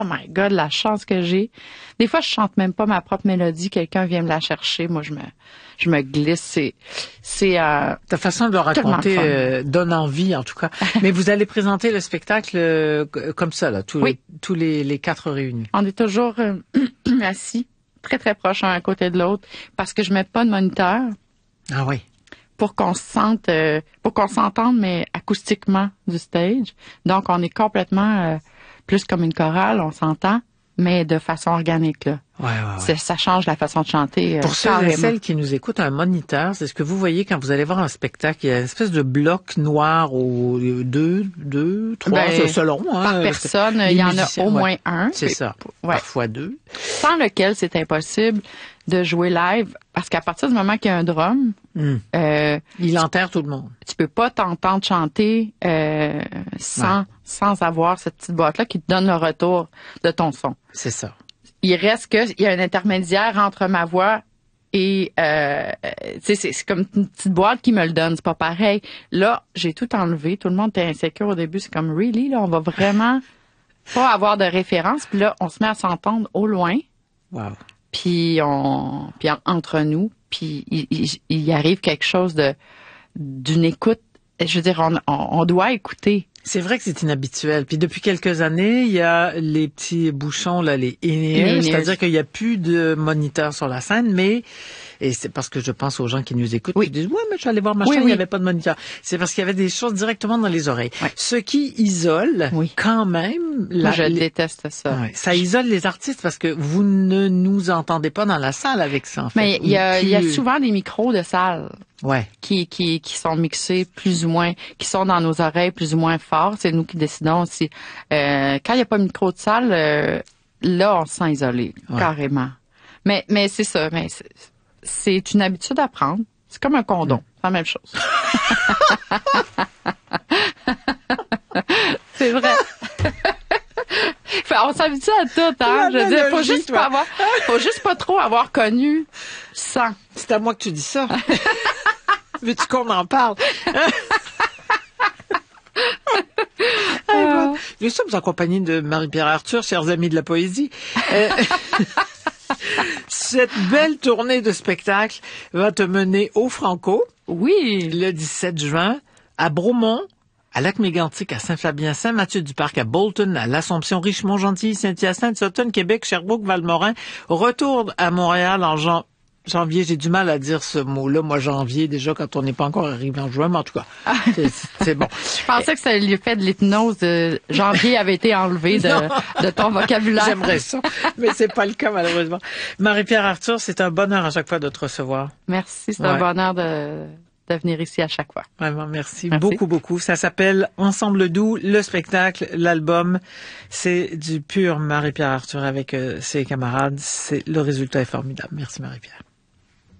Oh my God, la chance que j'ai. Des fois, je chante même pas ma propre mélodie. Quelqu'un vient me la chercher. Moi, je me glisse. Ta façon de le raconter donne envie, en tout cas. Mais vous allez présenter le spectacle comme ça, là, tous les 4 réunis. On est toujours assis, très, très proches un à côté de l'autre, parce que je mets pas de moniteur. Ah oui. Pour qu'on se sente, pour qu'on s'entende, mais acoustiquement du stage. Donc, on est complètement plus comme une chorale, on s'entend, mais de façon organique, là. Ouais. Ça change la façon de chanter. Pour ceux et celles qui nous écoutent, un moniteur, c'est ce que vous voyez quand vous allez voir un spectacle. Il y a une espèce de bloc noir ou 2, 3, selon. Par personne, il y en a au moins un. C'est ça. Parfois 2. Sans lequel c'est impossible de jouer live, parce qu'à partir du moment qu'il y a un drum, il enterre tout le monde. Tu peux pas t'entendre chanter sans avoir cette petite boîte-là qui te donne le retour de ton son. C'est ça. Il reste qu'il y a un intermédiaire entre ma voix et c'est comme une petite boîte qui me le donne, c'est pas pareil. Là, j'ai tout enlevé, tout le monde était insécure au début, c'est comme really là, on va vraiment pas avoir de référence, puis là on se met à s'entendre au loin. Wow. Puis entre nous, puis il arrive quelque chose d'une écoute. Je veux dire, on doit écouter. C'est vrai que c'est inhabituel. Puis depuis quelques années, il y a les petits bouchons, là, les in-ears, c'est-à-dire qu'il n'y a plus de moniteur sur la scène, et c'est parce que je pense aux gens qui nous écoutent, qui disent, ouais, mais je suis allé voir machin, il n'y avait pas de moniteur. C'est parce qu'il y avait des choses directement dans les oreilles. Oui. Ce qui isole, quand même... Moi, je déteste ça. Ouais, ça isole les artistes parce que vous ne nous entendez pas dans la salle avec ça, en fait. Mais il y a souvent des micros de salle. Ouais. Qui sont mixés plus ou moins, qui sont dans nos oreilles plus ou moins forts. C'est nous qui décidons si, quand il n'y a pas de micro de salle, là, on se sent isolé, carrément. Mais c'est ça, c'est une habitude à prendre. C'est comme un condom. C'est la même chose. C'est vrai. On s'habitue à tout, hein. Je veux dire, faut juste pas trop avoir connu sans. C'est à moi que tu dis ça. Veux-tu qu'on en parle? Nous sommes en compagnie de Marie-Pierre Arthur, chers amis de la poésie. Cette belle tournée de spectacle va te mener au Franco. Oui. Le 17 juin, à Bromont, à Lac-Mégantic, à Saint-Fabien, Saint-Mathieu-du-Parc, à Bolton, à l'Assomption, Richmond-Gentilly, Saint-Hyacinthe, Sutton, Québec, Sherbrooke, Valmorin. Retour à Montréal en janvier. J'ai du mal à dire ce mot-là. Moi, janvier, déjà, quand on n'est pas encore arrivé en juin, mais en tout cas, c'est bon. Je pensais que ça lui fait de l'hypnose. Janvier avait été enlevé de ton vocabulaire. J'aimerais ça, mais c'est pas le cas, malheureusement. Marie-Pierre Arthur, c'est un bonheur à chaque fois de te recevoir. Merci, c'est un bonheur de venir ici à chaque fois. Vraiment, merci beaucoup, beaucoup. Ça s'appelle Ensemble doux, le spectacle, l'album. C'est du pur Marie-Pierre Arthur avec ses camarades. Le résultat est formidable. Merci Marie-Pierre.